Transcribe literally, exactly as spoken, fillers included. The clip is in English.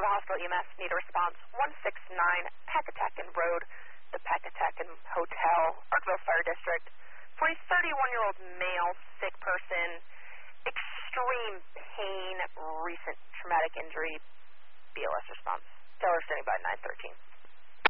to the hospital E M S. Need a response. one six nine Pecatacan Road, the Pecatacan Hotel, Arkville Fire District. For a thirty-one-year-old male, sick person, extreme pain, recent traumatic injury, B L S response. Taylor standing by nine thirteen.